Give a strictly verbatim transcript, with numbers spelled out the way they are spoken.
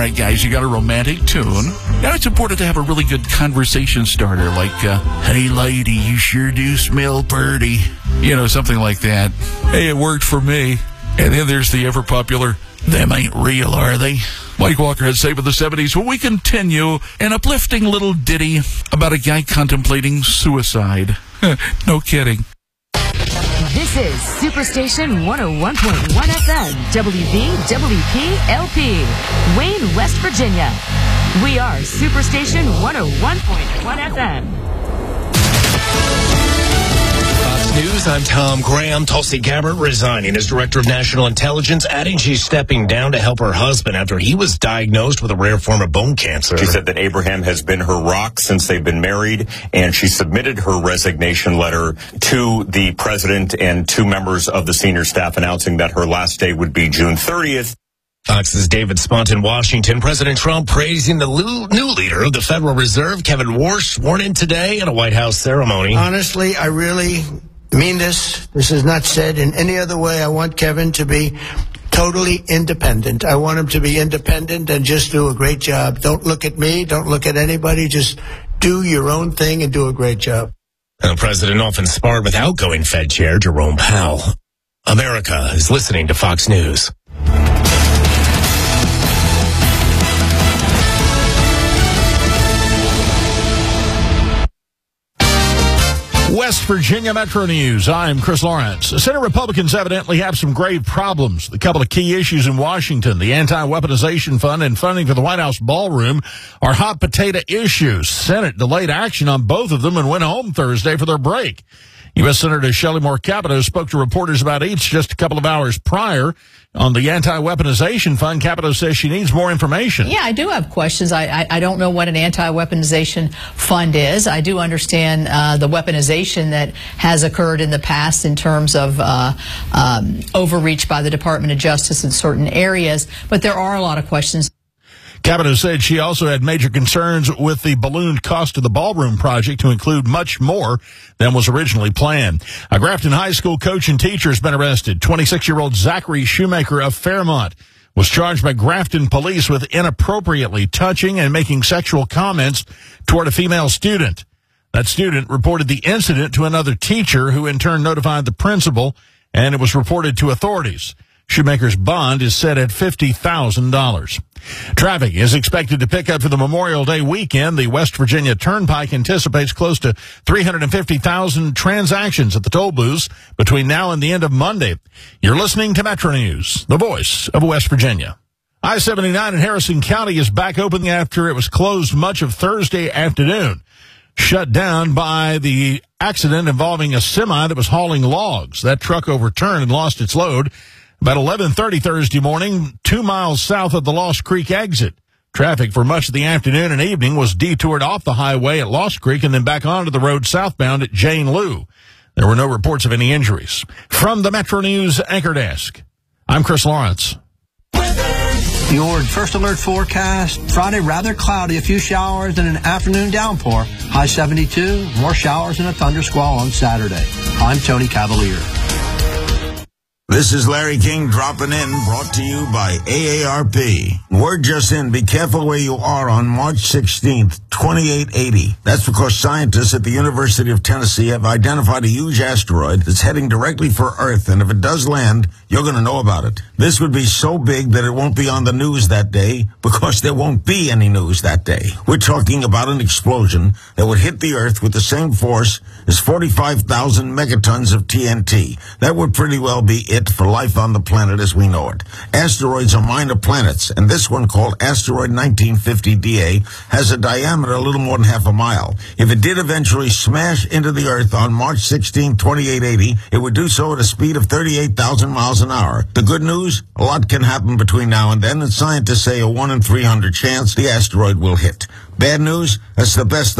right, guys, you got a romantic tune. Now, it's important to have a really good conversation starter, like, uh, hey, lady, you sure do smell pretty. You know, something like that. Hey, it worked for me. And then there's the ever-popular, them ain't real, are they? Mike Walker had saved in the seventies. Well, we continue an uplifting little ditty about a guy contemplating suicide. No kidding. This is Superstation one oh one point one F M, W V W P L P, Wayne, West Virginia. We are Superstation one oh one point one F M. Fox News, I'm Tom Graham. Tulsi Gabbard resigning as Director of National Intelligence, adding she's stepping down to help her husband after he was diagnosed with a rare form of bone cancer. She said that Abraham has been her rock since they've been married, and she submitted her resignation letter to the president and two members of the senior staff, announcing that her last day would be June thirtieth. Fox's David Spunt in Washington. President Trump praising the new leader of the Federal Reserve, Kevin Warsh, sworn in today at a White House ceremony. Honestly, I really mean this. This is not said in any other way. I want Kevin to be totally independent. I want him to be independent and just do a great job. Don't look at me. Don't look at anybody. Just do your own thing and do a great job. The president often sparred with outgoing Fed Chair Jerome Powell. America is listening to Fox News. West Virginia Metro News. I'm Chris Lawrence. Senate Republicans evidently have some grave problems. A couple of key issues in Washington, the anti-weaponization fund and funding for the White House ballroom, are hot potato issues. Senate delayed action on both of them and went home Thursday for their break. U S Senator Shelley Moore Capito spoke to reporters about each just a couple of hours prior. On the anti-weaponization fund, Capito says she needs more information. Yeah, I do have questions. I, I, I don't know what an anti-weaponization fund is. I do understand uh, the weaponization that has occurred in the past in terms of uh, um, overreach by the Department of Justice in certain areas, but there are a lot of questions. Capito said she also had major concerns with the ballooned cost of the ballroom project to include much more than was originally planned. A Grafton High School coach and teacher has been arrested. twenty-six-year-old Zachary Shoemaker of Fairmont was charged by Grafton police with inappropriately touching and making sexual comments toward a female student. That student reported the incident to another teacher, who in turn notified the principal, and it was reported to authorities. Shoemaker's bond is set at fifty thousand dollars. Traffic is expected to pick up for the Memorial Day weekend. The West Virginia Turnpike anticipates close to three hundred fifty thousand transactions at the toll booths between now and the end of Monday. You're listening to Metro News, the voice of West Virginia. I seventy-nine in Harrison County is back open after it was closed much of Thursday afternoon, shut down by the accident involving a semi that was hauling logs. That truck overturned and lost its load about eleven thirty Thursday morning, two miles south of the Lost Creek exit. Traffic for much of the afternoon and evening was detoured off the highway at Lost Creek and then back onto the road southbound at Jane Lou. There were no reports of any injuries. From the Metro News Anchor Desk, I'm Chris Lawrence. Your first alert forecast, Friday rather cloudy, a few showers and an afternoon downpour. High seventy-two, more showers and a thunder squall on Saturday. I'm Tony Cavalier. This is Larry King dropping in, brought to you by A A R P. Word just in, be careful where you are on March sixteenth, twenty-eight eighty. That's because scientists at the University of Tennessee have identified a huge asteroid that's heading directly for Earth, and if it does land, you're going to know about it. This would be so big that it won't be on the news that day, because there won't be any news that day. We're talking about an explosion that would hit the Earth with the same force as forty-five thousand megatons of T N T. That would pretty well be it for life on the planet as we know it. Asteroids are minor planets, and this one, called asteroid nineteen fifty D A, has a diameter a little more than half a mile. If it did eventually smash into the Earth on March sixteenth, twenty-eight eighty, it would do so at a speed of thirty-eight thousand miles an hour. The good news? A lot can happen between now and then, and scientists say a one in three hundred chance the asteroid will hit. Bad news? That's the best